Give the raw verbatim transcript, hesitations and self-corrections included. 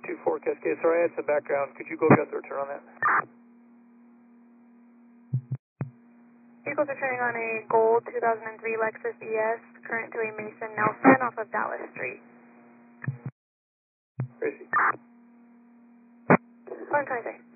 two four Cascade. Sorry, I had some background. Could you go get the return on that? Vehicles are turning on a gold two thousand three Lexus E S, current to a Mason Nelson off of Dallas Street. Tracy. one twenty-six.